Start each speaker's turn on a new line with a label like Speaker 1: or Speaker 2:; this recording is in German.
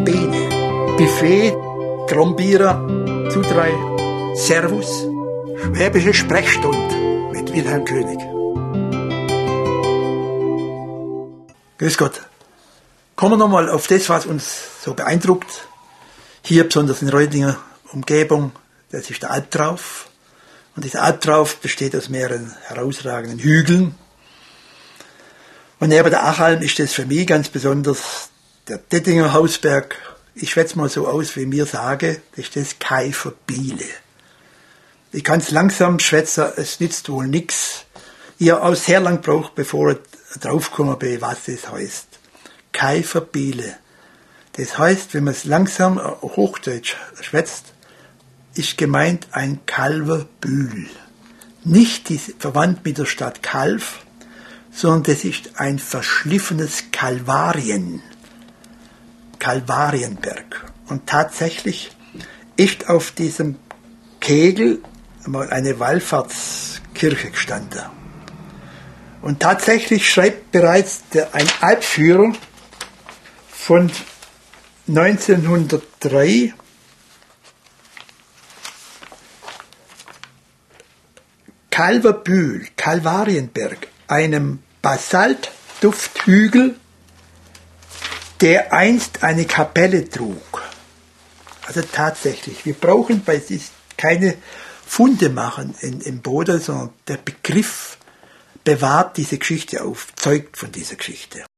Speaker 1: Bene, Buffet, Trombierer, Zudrei, Servus, Schwäbische Sprechstunde mit Wilhelm König. Grüß Gott. Kommen wir nochmal auf das, was uns so beeindruckt. Hier besonders in Reutlinger Umgebung, das ist der Albtrauf. Und dieser Albtrauf besteht aus mehreren herausragenden Hügeln. Und neben der Achalm ist das für mich ganz besonders der Dettinger Hausberg. Ich schwätze mal so aus, wie mir sage, das ist das Kaiferbiele. Ich kann es langsam schwätzen, es nützt wohl nichts. Ich habe auch sehr lang gebraucht, bevor ich draufgekommen bin, was das heißt. Kaiferbiele. Das heißt, wenn man es langsam Hochdeutsch schwätzt, ist gemeint ein Calverbühl. Nicht verwandt mit der Stadt Calv, sondern das ist ein verschliffenes Kalvarienberg. Und tatsächlich ist auf diesem Kegel mal eine Wallfahrtskirche gestanden. Und tatsächlich schreibt bereits ein Albführer von 1903, Calverbühl, Kalvarienberg, einem Basaltdufthügel, der einst eine Kapelle trug. Also tatsächlich, wir brauchen bei sich keine Funde machen im Boden, sondern der Begriff bewahrt diese Geschichte auf, zeugt von dieser Geschichte.